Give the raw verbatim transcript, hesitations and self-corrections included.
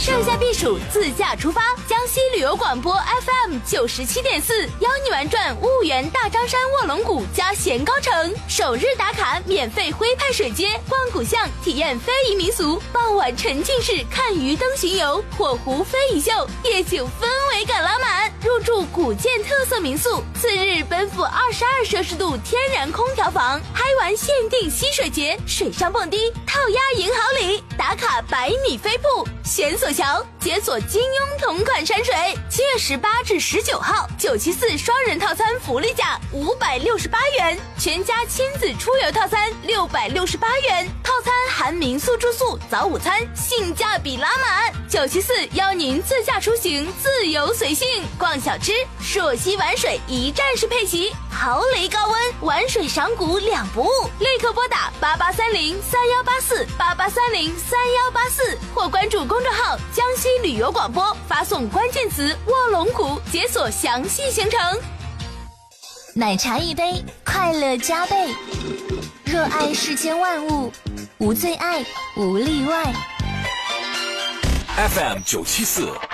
盛夏避暑，自驾出发。江西旅游广播 F M 九十七点四，邀你玩转婺源大张山卧龙谷加咸高城，首日打卡免费徽派水街，逛古巷体验非遗民俗，傍晚沉浸式看鱼灯巡游，火狐非遗秀，夜景氛围感拉满。入住古建特色民宿，次日奔赴二十二摄氏度天然空调房，嗨玩限定溪水节，水上蹦迪，套鸭赢好礼，打卡百米飞瀑，悬索桥，解锁金庸同款山水。七月十八至十九号，九七四双人套餐福利价五百六十八元，全家亲子出游套餐六百六十八元，套餐含民宿住宿、早午餐，性价比拉满。九七四邀您自驾出行，自由随性，逛小吃，朔溪玩水一站式配齐，豪雷高温，玩水赏古两不误。立刻拨打八八三零三幺八四八八三零三幺八四，或关注公众号江西旅游广播，发送关键词卧龙谷，解锁详细行程。 奶茶一杯，快乐加倍。热爱世间万物，无最爱，无例外。 F M 九七四